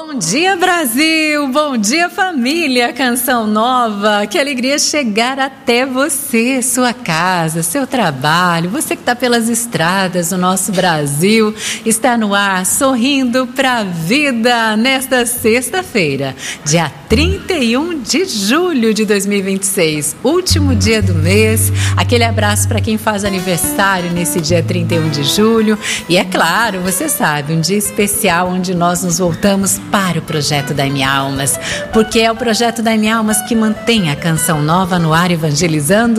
Bom dia, Brasil! Bom dia, família! Canção Nova! Que alegria chegar até você, sua casa, seu trabalho, você que está pelas estradas do nosso Brasil, está no ar, sorrindo para a vida nesta sexta-feira, dia 31 de julho de 2026, último dia do mês. Aquele abraço para quem faz aniversário nesse dia 31 de julho. E é claro, você sabe, um dia especial onde nós nos voltamos para o projeto Dai-me Almas, porque é o projeto Dai-me Almas que mantém a Canção Nova no ar, evangelizando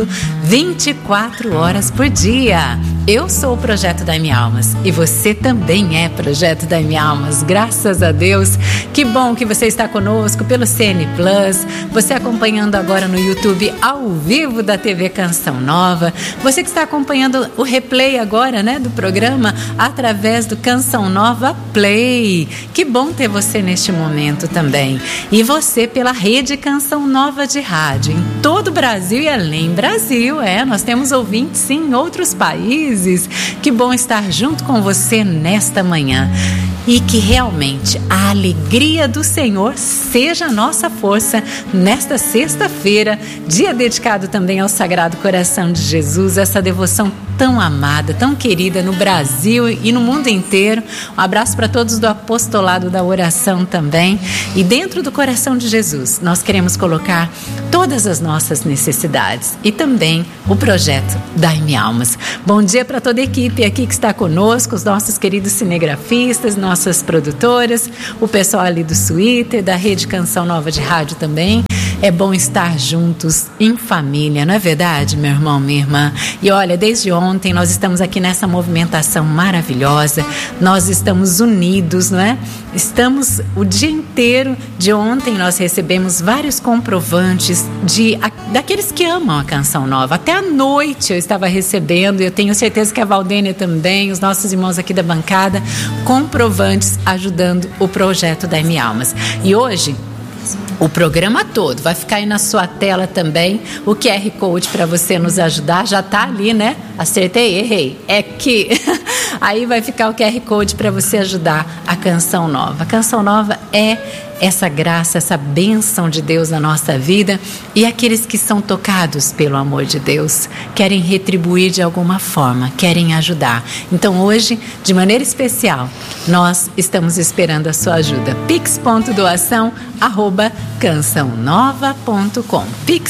24 horas por dia. Eu sou o projeto Dai-me Almas e você também é projeto Dai-me Almas, graças a Deus. Que bom que você está conosco pelo CN Plus, você acompanhando agora no YouTube ao vivo da TV Canção Nova, você que está acompanhando o replay agora, né, do programa através do Canção Nova Play. Que bom ter você neste momento também. E você pela rede Canção Nova de rádio em todo o Brasil e além Brasil. Nós temos ouvintes sim em outros países. Que bom estar junto com você nesta manhã. E que realmente a alegria do Senhor seja a nossa força nesta sexta-feira, dia dedicado também ao Sagrado Coração de Jesus, essa devoção tão amada, tão querida no Brasil e no mundo inteiro. Um abraço para todos do apostolado da oração também. E dentro do coração de Jesus, nós queremos colocar todas as nossas necessidades e também o projeto Dai-me Almas. Bom dia para toda a equipe aqui que está conosco, os nossos queridos cinegrafistas, nossas produtoras, o pessoal ali do Twitter, da Rede Canção Nova de rádio também. É bom estar juntos em família, não é verdade, meu irmão, minha irmã? E olha, desde ontem nós estamos aqui nessa movimentação maravilhosa, nós estamos unidos, não é? Estamos o dia inteiro. De ontem nós recebemos vários comprovantes daqueles que amam a Canção Nova. Até à noite eu estava recebendo, e eu tenho certeza que a Valdênia também, os nossos irmãos aqui da bancada, comprovantes ajudando o projeto Dai-me Almas. E hoje o programa todo vai ficar aí na sua tela também, o QR Code para você nos ajudar, já está ali, né? Acertei, errei, é que aí vai ficar o QR Code para você ajudar a Canção Nova. A Canção Nova é essa graça, essa bênção de Deus na nossa vida, e aqueles que são tocados pelo amor de Deus querem retribuir de alguma forma, querem ajudar. Então hoje, de maneira especial, nós estamos esperando a sua ajuda. pix.doação@cançãonova.com,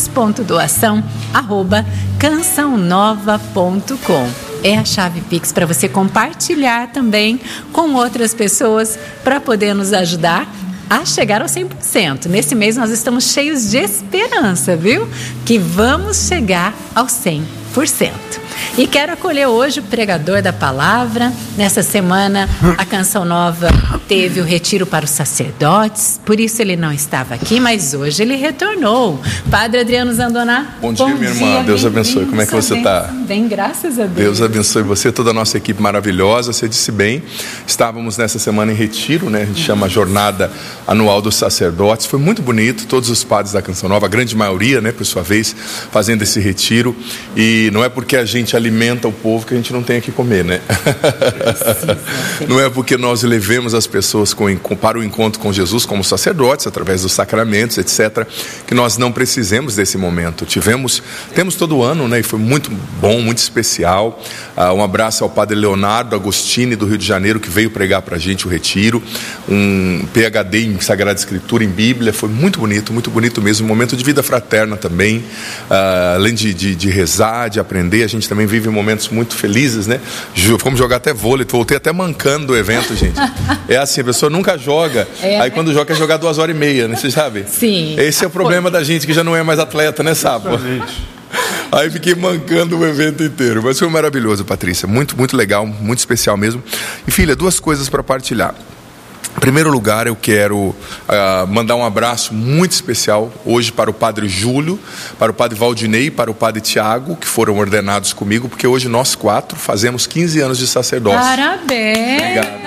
pix.doação@cançãonova.com. É a chave Pix para você compartilhar também com outras pessoas para poder nos ajudar a chegar ao 100%. Nesse mês nós estamos cheios de esperança, viu? Que vamos chegar ao 100%. E quero acolher hoje o pregador da palavra. Nessa semana a Canção Nova teve o retiro para os sacerdotes, por isso ele não estava aqui, mas hoje ele retornou. Padre Adriano Zandoná. Bom dia, minha irmã. Deus abençoe. Como é que você está? Bem, graças a Deus. Deus abençoe você, toda a nossa equipe maravilhosa. Você disse bem, estávamos nessa semana em retiro, né? A gente chama a Jornada Anual dos Sacerdotes. Foi muito bonito, todos os padres da Canção Nova, a grande maioria, né, por sua vez, fazendo esse retiro. E não é porque a gente alimenta o povo que a gente não tem que comer, né? Não é porque nós levemos as pessoas para o encontro com Jesus como sacerdotes, através dos sacramentos, etc., que nós não precisemos desse momento. Temos todo ano, né? E foi muito bom, muito especial. Um abraço ao Padre Leonardo Agostini, do Rio de Janeiro, que veio pregar para a gente o retiro. Um PhD em Sagrada Escritura, em Bíblia. Foi muito bonito mesmo. Um momento de vida fraterna também. Além de rezar, de aprender, a gente também vive momentos muito felizes, né? Fomos jogar até vôlei, voltei até mancando do evento, gente. É assim, a pessoa nunca joga, aí quando joga quer jogar 2h30, né? Você sabe? Sim. Esse é o problema da gente que já não é mais atleta, né, Sapa? Aí fiquei mancando o evento inteiro, mas foi maravilhoso, Patrícia, muito legal, muito especial mesmo. E filha, 2 coisas para partilhar. Em primeiro lugar, eu quero mandar um abraço muito especial hoje para o Padre Júlio, para o Padre Valdinei e para o Padre Tiago, que foram ordenados comigo, porque hoje nós 4 fazemos 15 anos de sacerdócio. Parabéns! Obrigado.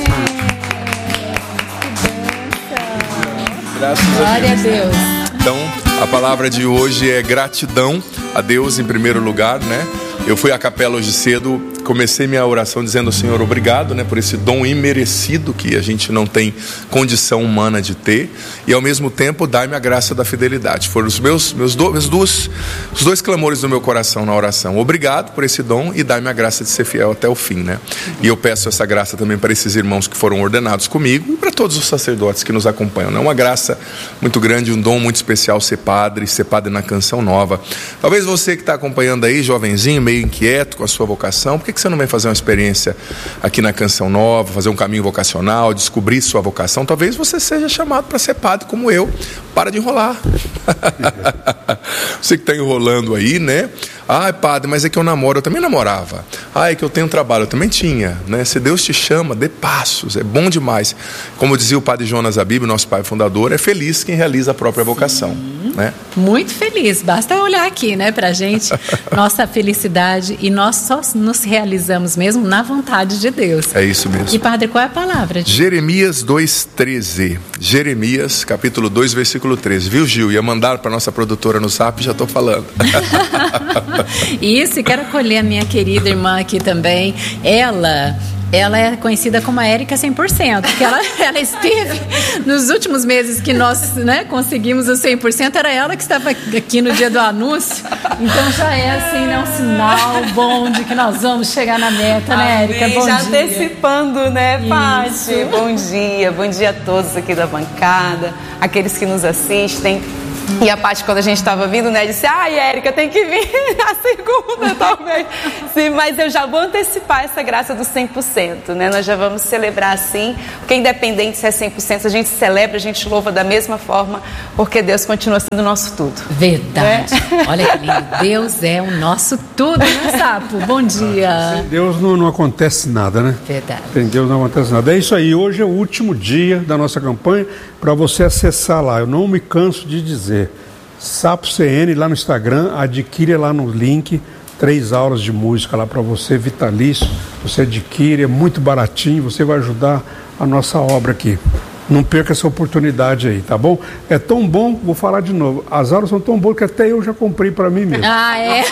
Graças Glória a Deus. Então, a palavra de hoje é gratidão a Deus em primeiro lugar, né? Eu fui à capela hoje cedo comecei minha oração dizendo: Senhor, obrigado, né, por esse dom imerecido que a gente não tem condição humana de ter, e ao mesmo tempo dai-me a graça da fidelidade. Foram os dois clamores do meu coração na oração: obrigado por esse dom e dai-me a graça de ser fiel até o fim, né? E eu peço essa graça também para esses irmãos que foram ordenados comigo e para todos os sacerdotes que nos acompanham. É uma graça muito grande, um dom muito especial ser padre na Canção Nova. Talvez você que está acompanhando aí, jovenzinho, meio inquieto com a sua vocação, por que você não vem fazer uma experiência aqui na Canção Nova, fazer um caminho vocacional, descobrir sua vocação? Talvez você seja chamado para ser padre como eu. Para de enrolar. Você que está enrolando aí, né? Ai, padre, mas é que eu namoro, eu também namorava. Ai, é que eu tenho trabalho, eu também tinha, né? Se Deus te chama, dê passos, é bom demais. Como dizia o padre Jonas Abib, nosso pai fundador, é feliz quem realiza a própria vocação, né? Muito feliz, basta olhar aqui, né, pra gente, nossa felicidade, e nós só nos realizamos mesmo na vontade de Deus. É isso mesmo. E padre, qual é a palavra? Jeremias 2,13. Jeremias, capítulo 2, versículo 13. Viu, Gil? Ia mandar para nossa produtora no Zap, já estou falando. Isso, e quero acolher a minha querida irmã aqui também. Ela é conhecida como a Érica 100%, porque ela esteve nos últimos meses que nós, né, conseguimos o 100%, era ela que estava aqui no dia do anúncio. Então já é assim, né, um sinal bom de que nós vamos chegar na meta, né, Érica? Bom já dia. Antecipando, né, Paty? Bom dia a todos aqui da bancada, aqueles que nos assistem. E a Paty, quando a gente estava vindo, né, disse: ai, Érica, tem que vir a segunda, talvez. Sim, mas eu já vou antecipar essa graça do 100%, né? Nós já vamos celebrar assim, porque independente se é 100%, a gente celebra, a gente louva da mesma forma, porque Deus continua sendo o nosso tudo. Verdade. Olha que lindo. Deus é o nosso tudo, né, Sapo? Bom dia. Sem Deus não acontece nada, né? Verdade. Sem Deus não acontece nada. É isso aí. Hoje é o último dia da nossa campanha para você acessar lá. Eu não me canso de dizer. Sapo CN lá no Instagram, adquire lá no link 3 aulas de música lá para você, vitalício. Você adquire, é muito baratinho, você vai ajudar a nossa obra aqui. Não perca essa oportunidade aí, tá bom? É tão bom, vou falar de novo, as aulas são tão boas que até eu já comprei para mim mesmo. Ah, é?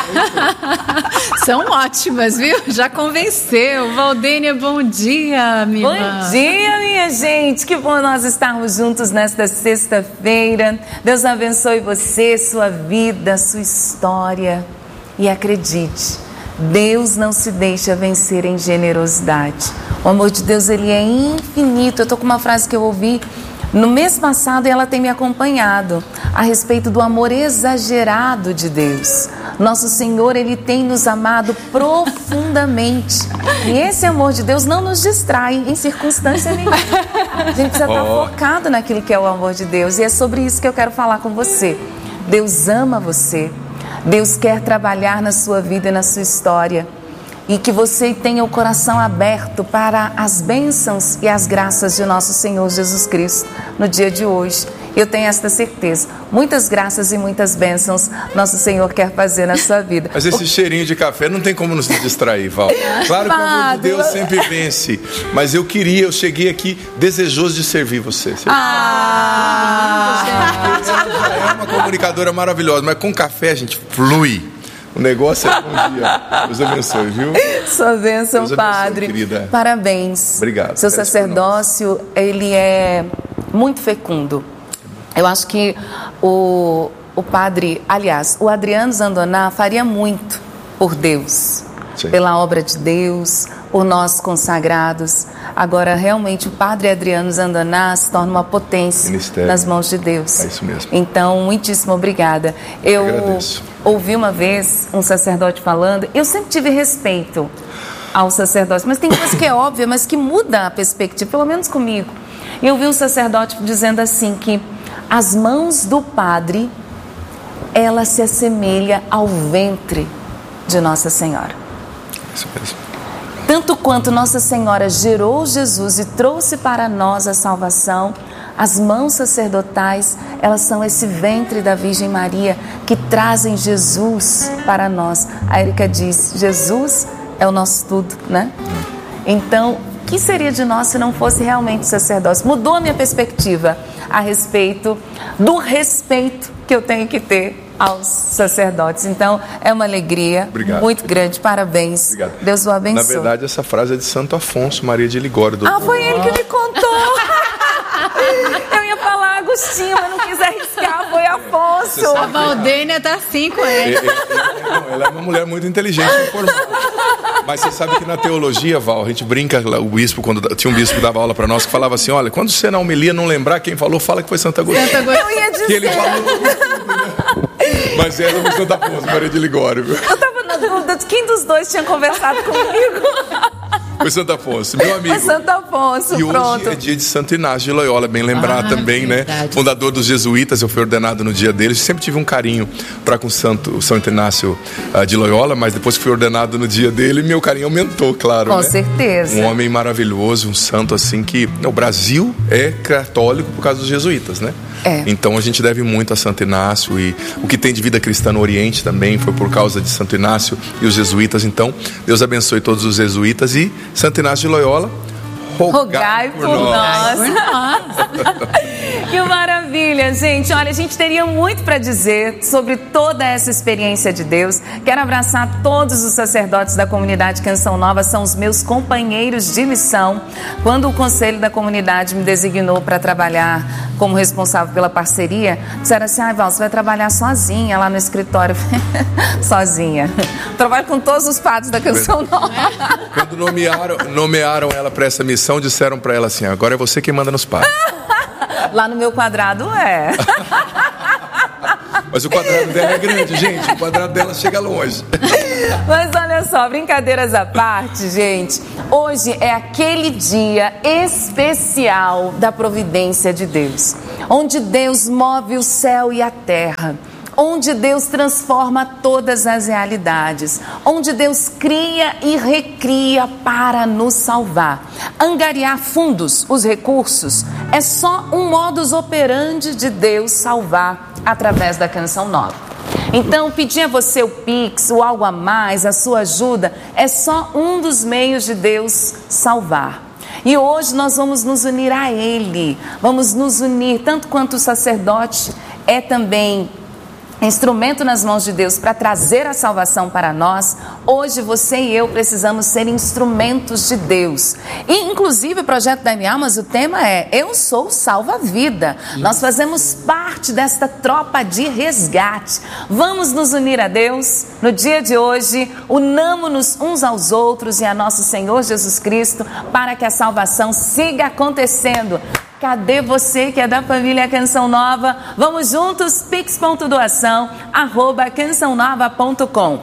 São ótimas, viu? Já convenceu. Valdênia, bom dia, minha irmã. Bom dia, minha gente. Que bom nós estarmos juntos nesta sexta-feira. Deus abençoe você, sua vida, sua história. E acredite, Deus não se deixa vencer em generosidade. O amor de Deus, ele é infinito. Eu estou com uma frase que eu ouvi no mês passado e ela tem me acompanhado a respeito do amor exagerado de Deus. Nosso Senhor, ele tem nos amado profundamente. E esse amor de Deus não nos distrai em circunstância nenhuma. A gente precisa estar focado naquilo que é o amor de Deus. E é sobre isso que eu quero falar com você. Deus ama você. Deus quer trabalhar na sua vida e na sua história. E que você tenha o coração aberto para as bênçãos e as graças de nosso Senhor Jesus Cristo no dia de hoje. Eu tenho esta certeza. Muitas graças e muitas bênçãos nosso Senhor quer fazer na sua vida. Mas esse cheirinho de café não tem como nos distrair, Val. Claro que o amor de Deus sempre vence. Mas eu cheguei aqui desejoso de servir você. Ela já é uma comunicadora maravilhosa, mas com café a gente flui. O negócio é bom dia. Deus abençoe, viu? Sua bênção, Deus abençoe, padre. Querida. Parabéns. Obrigado. Seu sacerdócio, ele é muito fecundo. Eu acho que o padre, aliás, o Adriano Zandoná faria muito por Deus. Sim. Pela obra de Deus, por nós consagrados. Agora, realmente, o padre Adriano Zandoná se torna uma potência nas mãos de Deus. É isso mesmo. Então, muitíssimo obrigada. Eu agradeço. Ouvi uma vez um sacerdote falando, eu sempre tive respeito ao sacerdócio, mas tem coisa que é óbvia, mas que muda a perspectiva, pelo menos comigo. Eu vi um sacerdote dizendo assim que as mãos do padre, ela se assemelha ao ventre de Nossa Senhora. Isso mesmo. Tanto quanto Nossa Senhora gerou Jesus e trouxe para nós a salvação, as mãos sacerdotais, elas são esse ventre da Virgem Maria que trazem Jesus para nós. A Érica diz, Jesus é o nosso tudo, né? Então, o que seria de nós se não fosse realmente sacerdócio? Mudou a minha perspectiva a respeito do respeito que eu tenho que ter aos sacerdotes. Então, é uma alegria. Obrigado. Muito grande. Parabéns. Obrigado. Deus o abençoe. Na verdade, essa frase é de Santo Afonso Maria de Ligório. Foi ele que me contou. Eu ia falar Agostinho, mas não quis arriscar. Foi Afonso. A Valdênia tá assim com ele. Ela é uma mulher muito inteligente e informada. Mas você sabe que na teologia, Val, a gente brinca, o bispo, quando tinha um bispo que dava aula para nós, que falava assim, olha, quando você na homilia não lembrar quem falou, fala que foi Santo Agostinho. Eu ia dizer. Que ele falou. Mas ela foi Santo Afonso Maria de Ligório. Eu tava na dúvida de quem dos dois tinha conversado comigo. Foi Santo Afonso, meu amigo. Foi Santo Afonso, e pronto. hoje é dia de Santo Inácio de Loyola, bem lembrar também, verdade. né? Fundador dos jesuítas, eu fui ordenado no dia deles. Sempre tive um carinho para com o Santo Inácio de Loyola, mas depois que fui ordenado no dia dele, meu carinho aumentou, claro. Com né? certeza. Um homem maravilhoso, um santo assim que... O Brasil é católico por causa dos jesuítas, né? Então a gente deve muito a Santo Inácio, e o que tem de vida cristã no Oriente também foi por causa de Santo Inácio e os jesuítas. Então, Deus abençoe todos os jesuítas e Santo Inácio de Loyola, rogai por nós. Que maravilha, gente. Olha, a gente teria muito para dizer sobre toda essa experiência de Deus. Quero abraçar todos os sacerdotes da comunidade Canção Nova, são os meus companheiros de missão. Quando o conselho da comunidade me designou para trabalhar como responsável pela parceria, disseram assim, Val, você vai trabalhar sozinha lá no escritório. Sozinha. Trabalho com todos os padres da Canção Nova. Quando nomearam ela para essa missão, disseram para ela assim, agora é você quem manda nos padres. Lá no meu quadrado Mas o quadrado dela é grande, gente. O quadrado dela chega longe. Mas olha só, brincadeiras à parte, gente. Hoje é aquele dia especial da providência de Deus, onde Deus move o céu e a terra, onde Deus transforma todas as realidades, onde Deus cria e recria para nos salvar. Angariar fundos, os recursos, é só um modus operandi de Deus salvar através da Canção Nova. Então, pedir a você o Pix, o algo a mais, a sua ajuda, é só um dos meios de Deus salvar. E hoje nós vamos nos unir a Ele, vamos nos unir, tanto quanto o sacerdote é também instrumento nas mãos de Deus para trazer a salvação para nós. Hoje você e eu precisamos ser instrumentos de Deus. E inclusive o projeto da Almas, o tema é Eu Sou Salva-Vida. Nós fazemos parte desta tropa de resgate. Vamos nos unir a Deus no dia de hoje. Unamos-nos uns aos outros e a nosso Senhor Jesus Cristo para que a salvação siga acontecendo. Cadê você que é da família Canção Nova? Vamos juntos, pix.doação@cançãonova.com,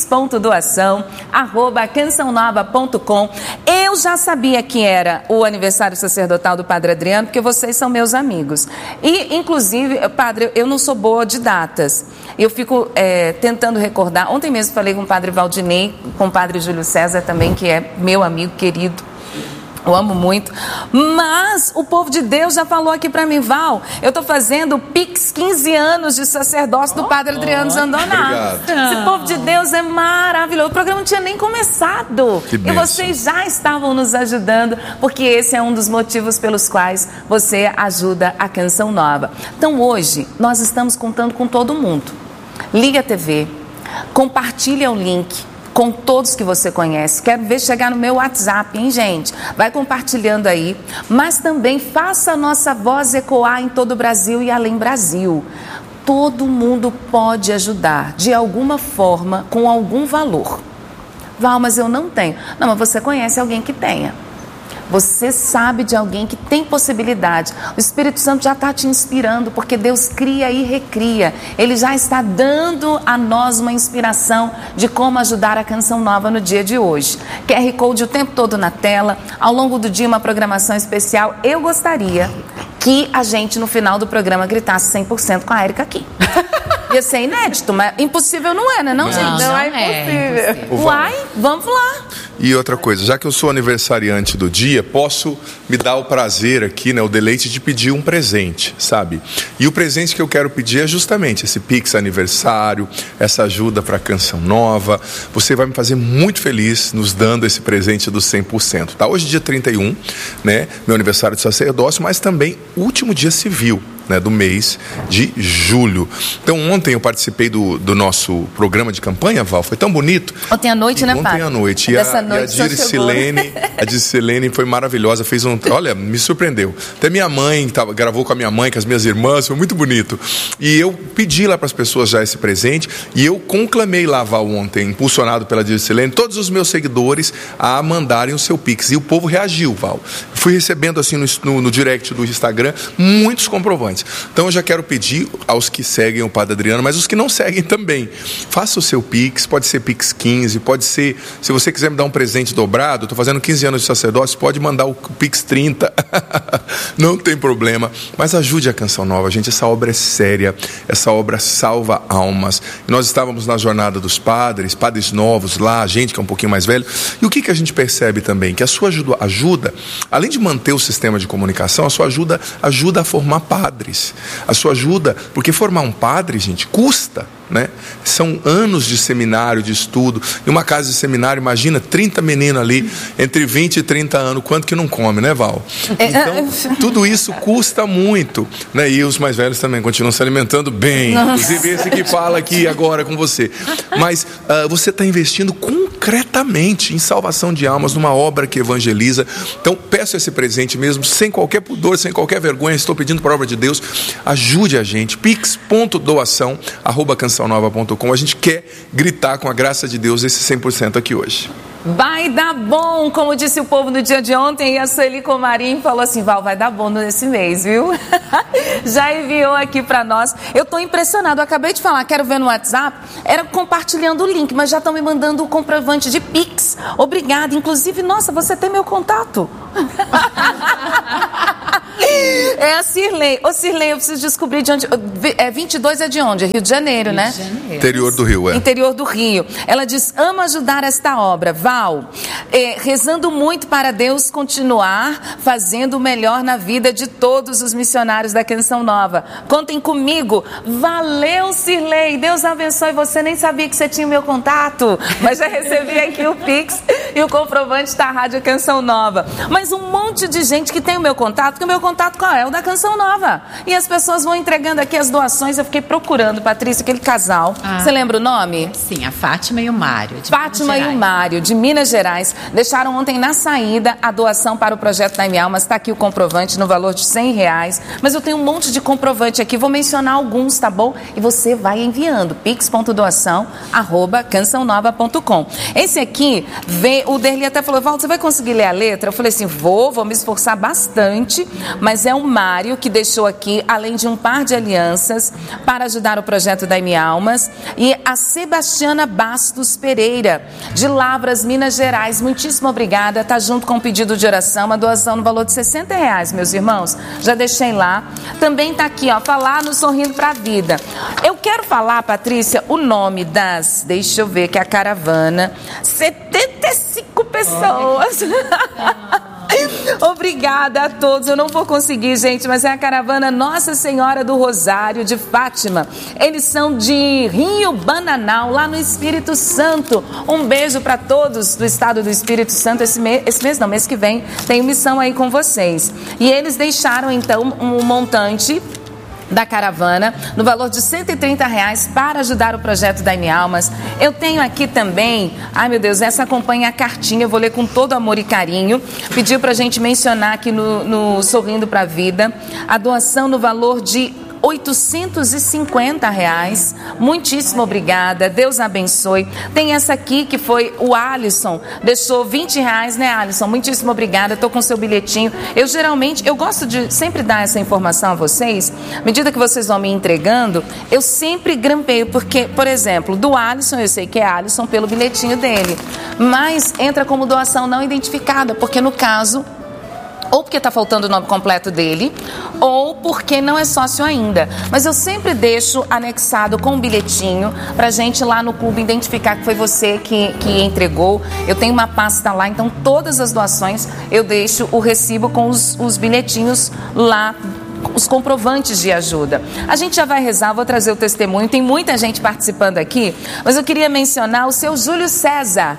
pix.doação@cançãonova.com. Eu já sabia que era o aniversário sacerdotal do Padre Adriano, porque vocês são meus amigos. E, inclusive, Padre, eu não sou boa de datas. Eu fico tentando recordar. Ontem mesmo falei com o Padre Valdinei, com o Padre Júlio César também, que é meu amigo querido. Eu amo muito, mas o povo de Deus já falou aqui para mim, Val, eu estou fazendo o Pix 15 anos de sacerdócio do Padre Adriano Zandonato. Esse povo de Deus é maravilhoso. O programa não tinha nem começado e vocês já estavam nos ajudando, porque esse é um dos motivos pelos quais você ajuda a Canção Nova. Então hoje nós estamos contando com todo mundo. Liga a TV, compartilha o link com todos que você conhece. Quero ver chegar no meu WhatsApp, hein, gente? Vai compartilhando aí. Mas também faça a nossa voz ecoar em todo o Brasil e além Brasil. Todo mundo pode ajudar, de alguma forma, com algum valor. Val, mas eu não tenho. Não, mas você conhece alguém que tenha. Você sabe de alguém que tem possibilidade. O Espírito Santo já está te inspirando, porque Deus cria e recria. Ele já está dando a nós uma inspiração de como ajudar a Canção Nova no dia de hoje. QR Code o tempo todo na tela. Ao longo do dia, uma programação especial. Eu gostaria que a gente, no final do programa, gritasse 100% com a Érica aqui. Ia ser inédito, mas impossível não é, né, não, gente? Não é impossível. Uai, vamos lá. E outra coisa, já que eu sou aniversariante do dia, posso me dar o prazer aqui, né, o deleite de pedir um presente, sabe? E o presente que eu quero pedir é justamente esse Pix aniversário, essa ajuda para a Canção Nova. Você vai me fazer muito feliz nos dando esse presente dos 100%, tá? Hoje dia 31, né, meu aniversário de sacerdócio, mas também último dia civil. né, do mês de julho. Então ontem eu participei do nosso programa de campanha, Val, foi tão bonito. Ontem à noite, né, Ontem à noite. E a Dircilene foi maravilhosa, fez olha, me surpreendeu. Até minha mãe, gravou com a minha mãe, com as minhas irmãs, foi muito bonito. E eu pedi lá para as pessoas já esse presente, e eu conclamei lá, Val, ontem, impulsionado pela Dircilene, todos os meus seguidores a mandarem o seu Pix. E o povo reagiu, Val. Fui recebendo assim no direct do Instagram muitos comprovantes. Então eu já quero pedir aos que seguem o Padre Adriano, mas os que não seguem também, faça o seu Pix, pode ser Pix 15, pode ser, se você quiser me dar um presente dobrado, estou fazendo 15 anos de sacerdócio, pode mandar o Pix 30, não tem problema, mas ajude a Canção Nova, gente, essa obra é séria, essa obra salva almas. Nós estávamos na jornada dos padres novos lá, gente que é um pouquinho mais velho, e o que a gente percebe também? Que a sua ajuda, além de manter o sistema de comunicação, a sua ajuda a formar padres, a sua ajuda, porque formar um padre, gente, custa, né? São anos de seminário, de estudo. Em uma casa de seminário, imagina 30 meninos ali, entre 20 e 30 anos, quanto que não come, né, Val? Então, tudo isso custa muito, né? E os mais velhos também continuam se alimentando bem. Inclusive esse que fala aqui agora com você. Mas você está investindo concretamente em salvação de almas, numa obra que evangeliza. Então, peço esse presente mesmo, sem qualquer pudor, sem qualquer vergonha. Estou pedindo para a obra de Deus. Ajude a gente. pix.doação@cançãonova.com. A gente quer gritar com a graça de Deus esse 100% aqui hoje. Vai dar bom, como disse o povo no dia de ontem, e a Sueli Comarim falou assim, Val, vai dar bom nesse mês, viu? Já enviou aqui para nós. Eu tô impressionado, eu acabei de falar, quero ver no WhatsApp, era compartilhando o link, mas já estão me mandando o comprovante de Pix. Obrigada, inclusive, nossa, você tem meu contato. É a Cirlei. Ô Cirlei, eu preciso descobrir de onde... 22 é de onde? É Rio de Janeiro, né? Rio de Janeiro. Interior do Rio, é. Interior do Rio. Ela diz, amo ajudar esta obra. Val, rezando muito para Deus continuar fazendo o melhor na vida de todos os missionários da Canção Nova. Contem comigo. Valeu, Cirlei. Deus abençoe você. Nem sabia que você tinha o meu contato, mas já recebi aqui o Pix e o comprovante da Rádio Canção Nova. Mas um monte de gente que tem o meu contato, que o meu contato qual é? O da Canção Nova. E as pessoas vão entregando aqui as doações. Eu fiquei procurando, Patrícia, aquele casal. Você lembra o nome? Sim, a Fátima e o Mário. Fátima e o Mário, de Minas Gerais, deixaram ontem na saída a doação para o projeto Dai-me Almas. Está aqui o comprovante no valor de R$100. Mas eu tenho um monte de comprovante aqui, vou mencionar alguns, tá bom? E você vai enviando, pix.doação@cançãonova.com. Esse aqui, o Derli até falou, Val, você vai conseguir ler a letra? Eu falei assim, vou me esforçar bastante, mas é o Mário que deixou aqui, além de um par de alianças para ajudar o projeto Dai-me Almas, e a Sebastiana Bastos Pereira, de Lavras, Minas Gerais. Muitíssimo obrigada, está junto com o pedido de oração, uma doação no valor de R$60, meus irmãos. Já deixei lá. Também está aqui, ó, falar no Sorrindo para a Vida. Eu quero falar, Patrícia, o nome das, deixa eu ver, que é a caravana, 75 pessoas. Obrigada a todos, eu não vou conseguir, gente, mas é a caravana Nossa Senhora do Rosário de Fátima. Eles são de Rio Bananal, lá no Espírito Santo. Um beijo para todos do estado do Espírito Santo. Mês que vem tem missão aí com vocês. E eles deixaram então um montante da caravana no valor de R$130 para ajudar o projeto Dai-me Almas. Eu tenho aqui também, ai meu Deus, essa acompanha a cartinha, eu vou ler com todo amor e carinho. Pediu pra gente mencionar aqui no Sorrindo pra Vida a doação no valor de R$850. Muitíssimo obrigada, Deus abençoe. Tem essa aqui que foi o Alisson, deixou R$20, né, Alisson? Muitíssimo obrigada, estou com seu bilhetinho. Eu gosto de sempre dar essa informação a vocês, à medida que vocês vão me entregando, eu sempre grampeio, porque, por exemplo, do Alisson, eu sei que é Alisson pelo bilhetinho dele, mas entra como doação não identificada, porque no caso, ou porque está faltando o nome completo dele, ou porque não é sócio ainda. Mas eu sempre deixo anexado com um bilhetinho para a gente lá no clube identificar que foi você que entregou. Eu tenho uma pasta lá, então todas as doações eu deixo o recibo com os bilhetinhos lá os comprovantes de ajuda. A gente já vai rezar, vou trazer o testemunho, tem muita gente participando aqui, mas eu queria mencionar o seu Júlio César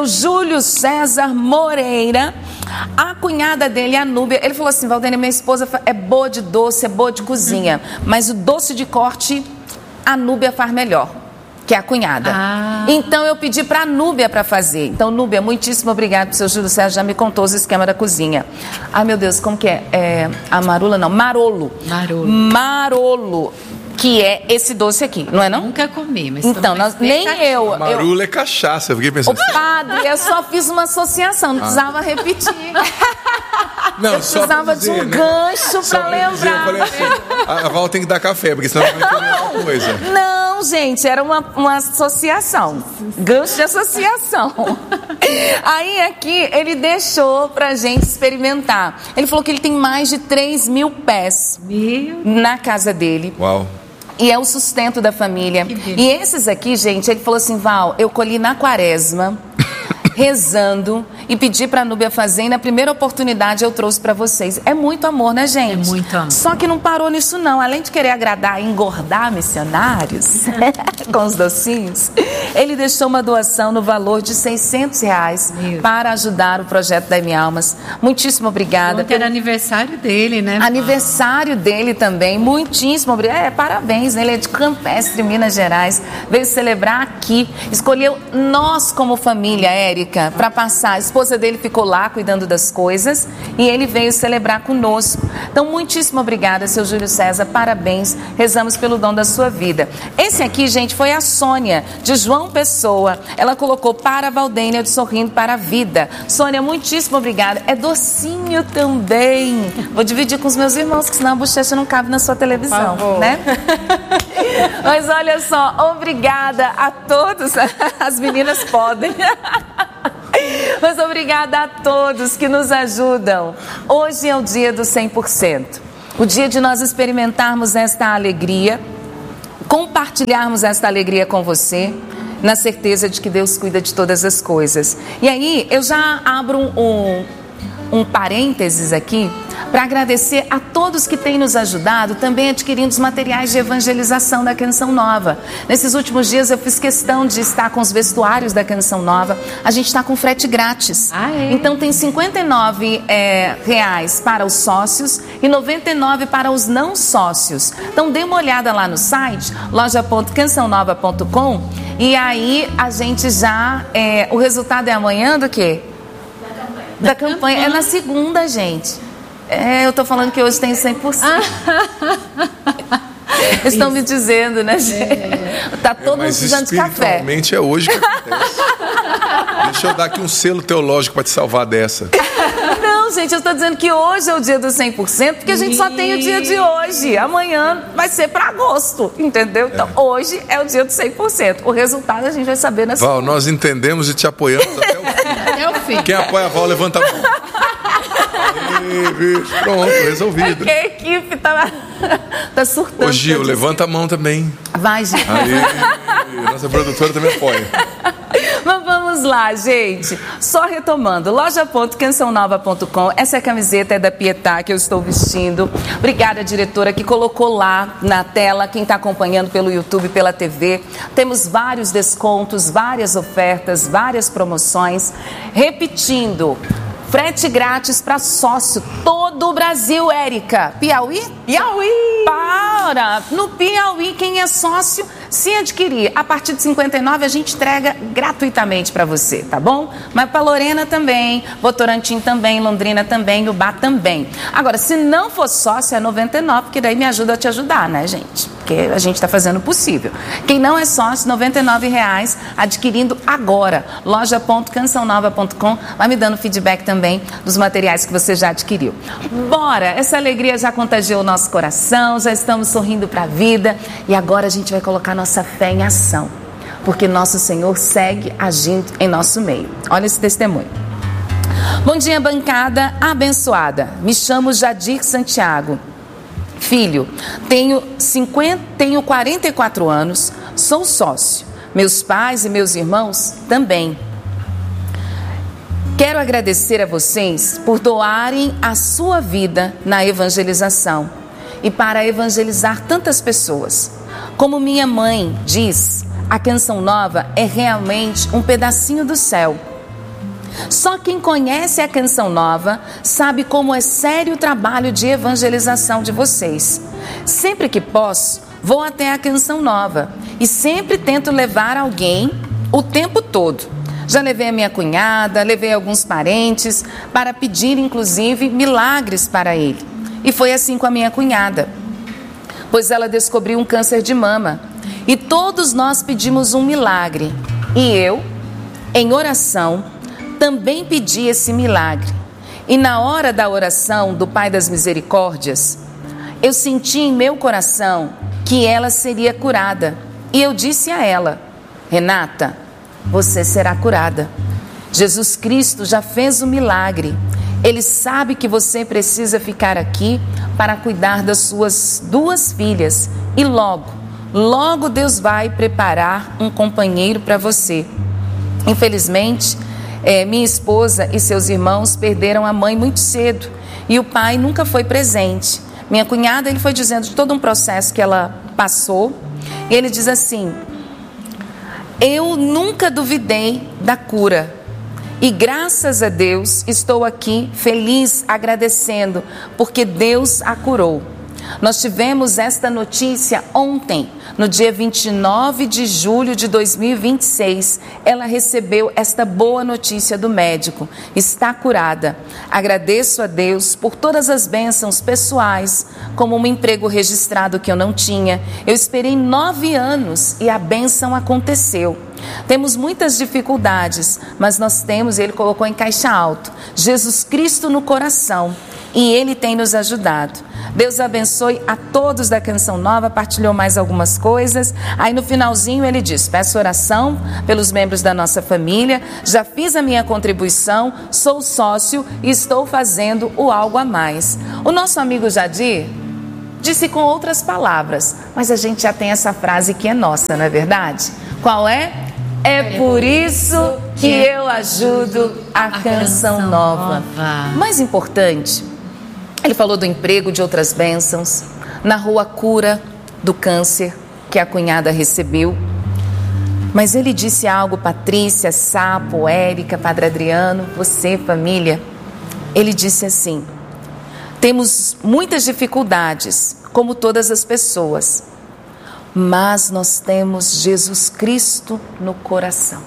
Moreira, a cunhada dele, a Núbia. Ele falou assim: Valdênia, minha esposa é boa de doce, é boa de cozinha, mas o doce de corte a Núbia faz melhor, que é a cunhada. Então eu pedi para a Núbia para fazer. Então, Núbia, muitíssimo obrigado, seu Júlio César já me contou os esquemas da cozinha. Ai, meu Deus, como que é? A marula não, marolo. Marolo, que é esse doce aqui, não é não? Nunca comi, mas então, nem eu. Marula é cachaça, eu fiquei pensando. Padre, eu só fiz uma associação, não precisava repetir. Não, eu precisava de um gancho para lembrar. Eu falei assim, a Val tem que dar café, porque senão vai entender alguma coisa. Não, gente, era uma associação. Gancho de associação. Aí aqui ele deixou pra gente experimentar. Ele falou que ele tem mais de 3.000 pés na casa dele. Uau. E é o sustento da família. E esses aqui, gente, ele falou assim: Val, eu colhi na quaresma, rezando, e pedi para a Núbia fazer, e na primeira oportunidade eu trouxe para vocês. É muito amor, né, gente? É muito amor. Só que não parou nisso não. Além de querer agradar e engordar missionários com os docinhos, ele deixou uma doação no valor de R$600 para ajudar o projeto da M-Almas. Muitíssimo obrigada. Ontem era aniversário dele, né? Aniversário dele também. Muitíssimo obrigada. Parabéns, né? Ele é de Campestre, Minas Gerais. Veio celebrar aqui. Escolheu nós como família, Érica, para passar. A esposa dele ficou lá cuidando das coisas e ele veio celebrar conosco. Então, muitíssimo obrigada, seu Júlio César. Parabéns. Rezamos pelo dom da sua vida. Esse aqui, gente, foi a Sônia, de João Pessoa. Ela colocou: para a Valdênia, de Sorrindo para a Vida. Sônia, muitíssimo obrigada. É docinho também. Vou dividir com os meus irmãos, que senão a bochecha não cabe na sua televisão, né? Mas olha só, obrigada a todos. As meninas podem. Mas obrigada a todos que nos ajudam. Hoje é o dia do 100%. O dia de nós experimentarmos esta alegria, compartilharmos esta alegria com você, na certeza de que Deus cuida de todas as coisas. E aí, eu já abro um parênteses aqui para agradecer a todos que têm nos ajudado, também adquirindo os materiais de evangelização da Canção Nova. Nesses últimos dias eu fiz questão de estar com os vestuários da Canção Nova. A gente está com frete grátis. Então tem R$59 reais para os sócios e R$99 para os não sócios. Então dê uma olhada lá no site, loja.cançãonova.com, e aí a gente já... o resultado é amanhã do quê? Da campanha. É na segunda, gente. Eu tô falando que hoje tem 100%. Estão me dizendo, né, gente? Tá todo mundo precisando de café. Espiritualmente é hoje que acontece. Deixa eu dar aqui um selo teológico para te salvar dessa. Não, gente, eu estou dizendo que hoje é o dia do 100%, porque a gente só tem o dia de hoje. Amanhã vai ser para agosto, entendeu? Então, hoje é o dia do 100%. O resultado a gente vai saber na segunda. Val, nós entendemos e te apoiamos até o fim. Até o fim. Quem apoia a Val, levanta a mão. Pronto, resolvido. A equipe tá surtando. Ô, Gil, levanta a mão também. Vai, Gil. Aí, nossa produtora também apoia. Mas vamos lá, gente. Só retomando, loja.cançãonova.com. Essa camiseta é da Pietá, que eu estou vestindo. Obrigada, diretora, que colocou lá na tela, quem está acompanhando pelo YouTube, pela TV. Temos vários descontos, várias ofertas, várias promoções. Repetindo, frete grátis para sócio, todo o Brasil, Érica. Piauí? Piauí! Para! No Piauí, quem é sócio, se adquirir a partir de R$59, a gente entrega gratuitamente para você, tá bom? Mas para Lorena também, Votorantim também, Londrina também, Ubá também. Agora, se não for sócio, é R$99, porque daí me ajuda a te ajudar, né, gente? Porque a gente está fazendo o possível. Quem não é sócio, R$99, adquirindo agora. Loja.cançãonova.com. Vai me dando feedback também dos materiais que você já adquiriu. Bora! Essa alegria já contagiou o nosso coração, já estamos sorrindo para a vida e agora a gente vai colocar nossa fé em ação, porque nosso Senhor segue agindo em nosso meio. Olha esse testemunho. Bom dia, bancada abençoada. Me chamo Jadir Santiago. Filho, tenho 44 anos, sou sócio. Meus pais e meus irmãos também. Quero agradecer a vocês por doarem a sua vida na evangelização e para evangelizar tantas pessoas. Como minha mãe diz, a Canção Nova é realmente um pedacinho do céu. Só quem conhece a Canção Nova sabe como é sério o trabalho de evangelização de vocês. Sempre que posso, vou até a Canção Nova e sempre tento levar alguém o tempo todo. Já levei a minha cunhada, levei alguns parentes para pedir, inclusive, milagres para ele. E foi assim com a minha cunhada, pois ela descobriu um câncer de mama. E todos nós pedimos um milagre. E eu, em oração, também pedi esse milagre. E na hora da oração do Pai das Misericórdias, eu senti em meu coração que ela seria curada. E eu disse a ela: Renata, você será curada. Jesus Cristo já fez o milagre. Ele sabe que você precisa ficar aqui para cuidar das suas 2 filhas. E logo Deus vai preparar um companheiro para você. Infelizmente, minha esposa e seus irmãos perderam a mãe muito cedo e o pai nunca foi presente. Minha cunhada, ele foi dizendo de todo um processo que ela passou. E ele diz assim: eu nunca duvidei da cura. E graças a Deus estou aqui feliz, agradecendo, porque Deus a curou. Nós tivemos esta notícia ontem, no dia 29 de julho de 2026. Ela recebeu esta boa notícia do médico. Está curada. Agradeço a Deus por todas as bênçãos pessoais, como um emprego registrado que eu não tinha. Eu esperei 9 anos e a bênção aconteceu. Temos muitas dificuldades, mas nós temos, ele colocou em caixa alto, Jesus Cristo no coração, e ele tem nos ajudado. Deus abençoe a todos da Canção Nova. Partilhou mais algumas coisas. Aí no finalzinho ele diz: peço oração pelos membros da nossa família, já fiz a minha contribuição, sou sócio e estou fazendo o algo a mais. O nosso amigo Jadir disse com outras palavras, mas a gente já tem essa frase que é nossa, não é verdade? Qual é? É por isso que eu ajudo a Canção Nova. Mais importante, ele falou do emprego, de outras bênçãos, narrou a cura do câncer que a cunhada recebeu. Mas ele disse algo, Patrícia, Sapo, Érica, Padre Adriano, você, família. Ele disse assim: temos muitas dificuldades, como todas as pessoas, mas nós temos Jesus Cristo no coração.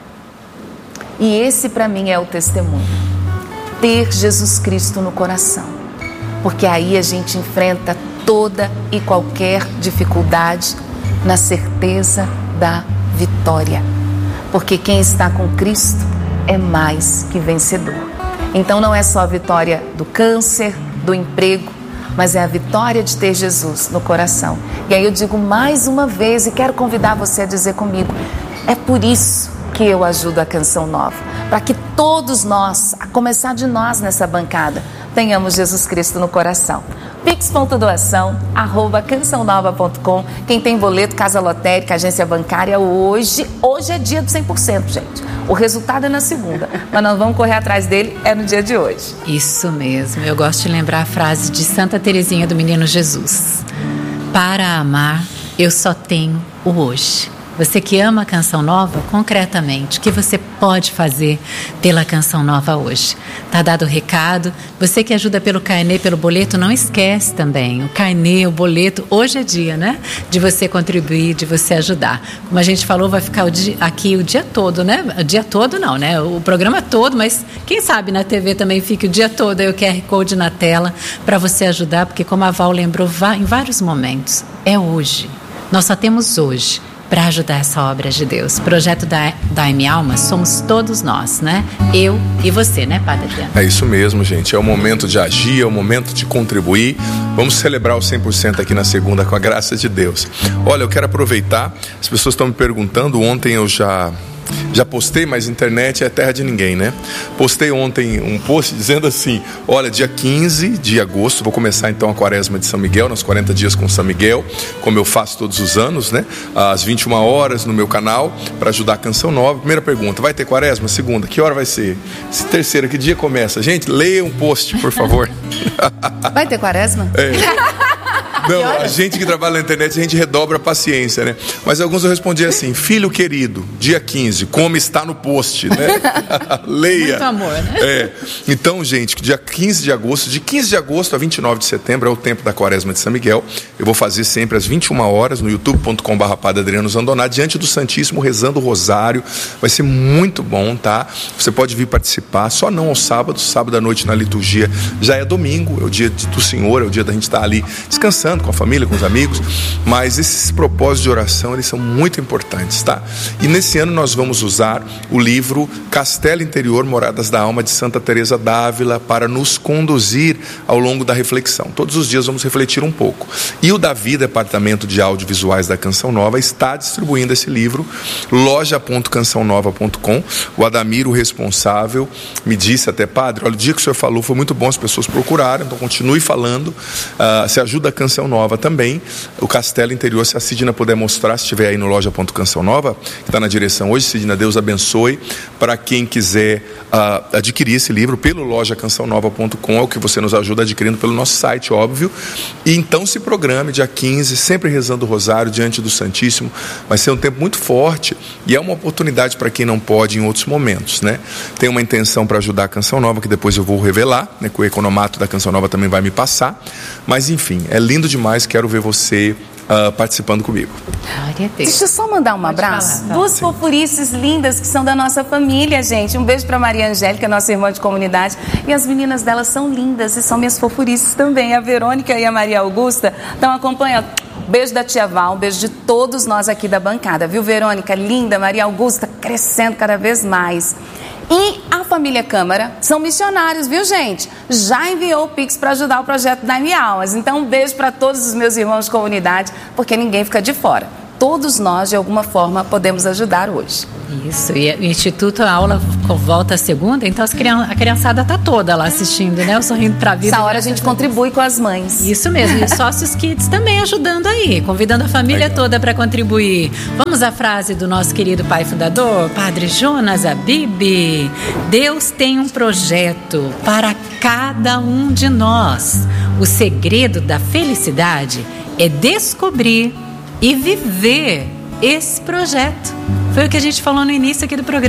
E esse para mim é o testemunho, ter Jesus Cristo no coração. Porque aí a gente enfrenta toda e qualquer dificuldade na certeza da vitória. Porque quem está com Cristo é mais que vencedor. Então não é só a vitória do câncer, do emprego, mas é a vitória de ter Jesus no coração. E aí eu digo mais uma vez e quero convidar você a dizer comigo: é por isso que eu ajudo a Canção Nova. Para que todos nós, a começar de nós nessa bancada, tenhamos Jesus Cristo no coração. pix.doação@cançãonova.com. Quem tem boleto, casa lotérica, agência bancária, hoje é dia do 100%, gente. O resultado é na segunda, mas nós vamos correr atrás dele, é no dia de hoje. Isso mesmo, eu gosto de lembrar a frase de Santa Teresinha do Menino Jesus: para amar, eu só tenho o hoje. Você que ama a Canção Nova, concretamente, o que você pode fazer pela Canção Nova hoje? Tá dado o recado. Você que ajuda pelo carnê, pelo boleto, não esquece também. O carnê, o boleto, hoje é dia, né? De você contribuir, de você ajudar. Como a gente falou, vai ficar aqui o dia todo, né? O dia todo não, né? O programa todo, mas quem sabe na TV também fique o dia todo aí o QR Code na tela para você ajudar, porque como a Val lembrou em vários momentos, é hoje. Nós só temos hoje para ajudar essa obra de Deus. Projeto da AM Alma somos todos nós, né? Eu e você, né, Padre Adriano? É isso mesmo, gente. É o momento de agir, é o momento de contribuir. Vamos celebrar o 100% aqui na segunda com a graça de Deus. Olha, eu quero aproveitar, as pessoas estão me perguntando, ontem eu já postei, mas internet é terra de ninguém, né? Postei ontem um post dizendo assim: olha, dia 15 de agosto, vou começar então a quaresma de São Miguel, nos 40 dias com São Miguel, como eu faço todos os anos, né? Às 21 horas no meu canal, para ajudar a Canção Nova. Primeira pergunta: vai ter quaresma? Segunda: que hora vai ser? Terceira: que dia começa? Gente, leia um post, por favor. Vai ter quaresma? É. Não, a gente que trabalha na internet, a gente redobra a paciência, né? Mas alguns eu respondi assim: filho querido, dia 15, como está no post, né? Leia. Muito amor, né? Então, gente, dia 15 de agosto, de 15 de agosto a 29 de setembro, é o tempo da Quaresma de São Miguel. Eu vou fazer sempre às 21 horas no youtube.com/Padre Adriano Zandoná, diante do Santíssimo, rezando o rosário. Vai ser muito bom, tá? Você pode vir participar, só não aos sábados. Sábado à noite na liturgia já é domingo, é o dia do Senhor, é o dia da gente estar ali descansando com a família, com os amigos. Mas esses propósitos de oração, eles são muito importantes, tá? E nesse ano nós vamos usar o livro Castelo Interior, Moradas da Alma, de Santa Teresa d'Ávila, para nos conduzir ao longo da reflexão. Todos os dias vamos refletir um pouco. E o Davi, Departamento de Audiovisuais da Canção Nova, está distribuindo esse livro, loja.cançãonova.com. O Adamir, o responsável, me disse até: padre, olha, o dia que o senhor falou foi muito bom, as pessoas procuraram, então continue falando. Se ajuda a Canção Nova também. O Castelo Interior, se a Sidna puder mostrar, se estiver aí no loja.cançãonova, que está na direção hoje. Sidna, Deus abençoe. Para quem quiser adquirir esse livro pelo lojacançãonova.com, é o que você nos ajuda adquirindo pelo nosso site, óbvio. E então se programe dia 15, sempre rezando o rosário diante do Santíssimo. Vai ser um tempo muito forte e é uma oportunidade para quem não pode em outros momentos, né? Tem uma intenção para ajudar a Canção Nova, que depois eu vou revelar, né, que o economato da Canção Nova também vai me passar. Mas enfim, é lindo demais, quero ver você participando comigo. Deixa eu só mandar um abraço. Duas fofurices lindas que são da nossa família, gente. Um beijo para Maria Angélica, nossa irmã de comunidade. E as meninas delas são lindas e são minhas fofurices também. A Verônica e a Maria Augusta estão acompanhando. Beijo da tia Val, um beijo de todos nós aqui da bancada, viu, Verônica? Linda, Maria Augusta crescendo cada vez mais. E a família Câmara são missionários, viu, gente? Já enviou o Pix para ajudar o projeto Dai-me Almas. Então, um beijo para todos os meus irmãos de comunidade, porque ninguém fica de fora. Todos nós, de alguma forma, podemos ajudar hoje. Isso, e o Instituto, a aula volta a segunda, então a criançada está toda lá assistindo, né? O Sorrindo para a Vida. Essa hora a gente contribui com as mães. Isso mesmo, e os sócios kids também ajudando aí, convidando a família toda para contribuir. Vamos à frase do nosso querido pai fundador, Padre Jonas Abib. Deus tem um projeto para cada um de nós. O segredo da felicidade é descobrir e viver esse projeto. Foi o que a gente falou no início aqui do programa.